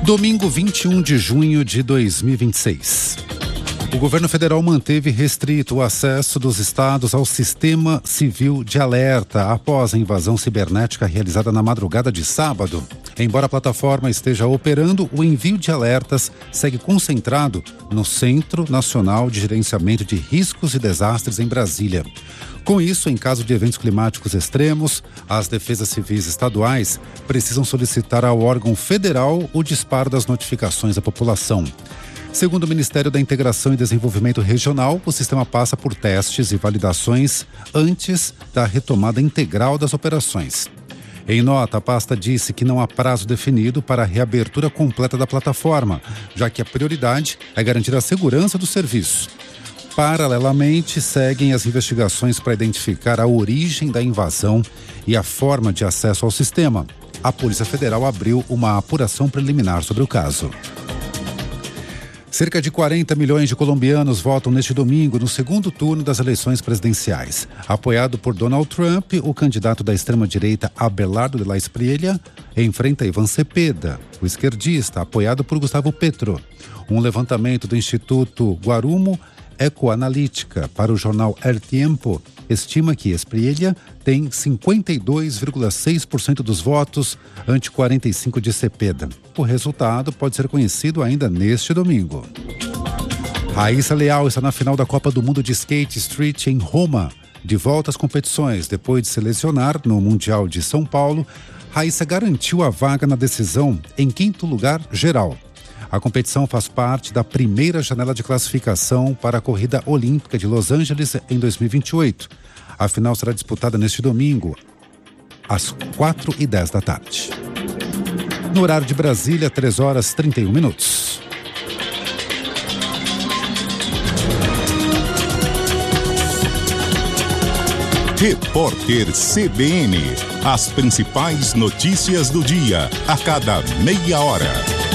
Domingo 21 de junho de 2026. O governo federal manteve restrito o acesso dos estados ao Sistema Civil de Alerta após a invasão cibernética realizada na madrugada de sábado. Embora a plataforma esteja operando, o envio de alertas segue concentrado no Centro Nacional de Gerenciamento de Riscos e Desastres em Brasília. Com isso, em caso de eventos climáticos extremos, as defesas civis estaduais precisam solicitar ao órgão federal o disparo das notificações à população. Segundo o Ministério da Integração e Desenvolvimento Regional, o sistema passa por testes e validações antes da retomada integral das operações. Em nota, a pasta disse que não há prazo definido para a reabertura completa da plataforma, já que a prioridade é garantir a segurança do serviço. Paralelamente, seguem as investigações para identificar a origem da invasão e a forma de acesso ao sistema. A Polícia Federal abriu uma apuração preliminar sobre o caso. Cerca de 40 milhões de colombianos votam neste domingo no segundo turno das eleições presidenciais. Apoiado por Donald Trump, o candidato da extrema-direita Abelardo de la Espriella enfrenta Iván Cepeda, o esquerdista, apoiado por Gustavo Petro. Um levantamento do Instituto Guarumo Ecoanalítica para o jornal El Tiempo estima que Espriella tem 52,6% dos votos ante 45% de Cepeda. O resultado pode ser conhecido ainda neste domingo. Raíssa Leal está na final da Copa do Mundo de Skate Street em Roma. De volta às competições, depois de se lesionar no Mundial de São Paulo, Raíssa garantiu a vaga na decisão em 5º lugar geral. A competição faz parte da primeira janela de classificação para a corrida olímpica de Los Angeles em 2028. A final será disputada neste domingo, às 4h10 da tarde. No horário de Brasília, 3h31. Repórter CBN. As principais notícias do dia, a cada meia hora.